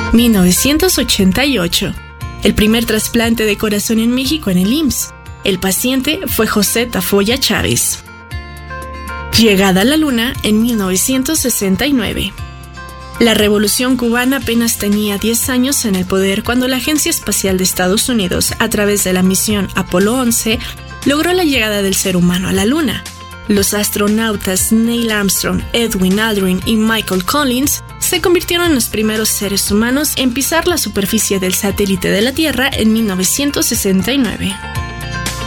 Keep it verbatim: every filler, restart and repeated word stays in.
mil novecientos ochenta y ocho. El primer trasplante de corazón en México en el I M S S. El paciente fue José Tafoya Chávez. Llegada a la Luna en mil novecientos sesenta y nueve. La Revolución Cubana apenas tenía diez años en el poder cuando la Agencia Espacial de Estados Unidos, a través de la misión Apolo once, logró la llegada del ser humano a la Luna. Los astronautas Neil Armstrong, Edwin Aldrin y Michael Collins se convirtieron en los primeros seres humanos en pisar la superficie del satélite de la Tierra en mil novecientos sesenta y nueve.